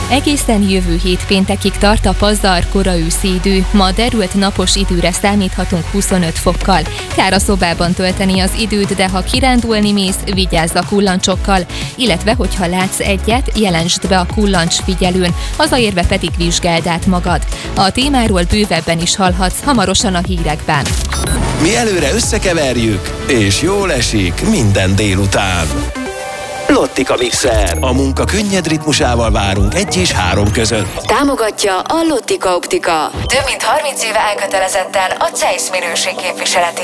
Egészen jövő hét péntekig tart a pazar kora őszi idő. Ma derült napos időre számíthatunk 25 fokkal. Kár a szobában tölteni az időt, de ha kirándulni mész, vigyázz a kullancsokkal, illetve hogyha látsz egyet, jelentsd be a kullancsfigyelőn, hazaérve pedig vizsgáld át magad. A témáról bővebben is hallhatsz hamarosan a hírekben. Mi előre összekeverjük, és jól esik minden délután. Lottika Mixer. A munka könnyed ritmusával várunk 1 és 3 között. Támogatja a Lottika Optika. Több mint 30 éve elkötelezetten a Zeiss minőség képviseletében.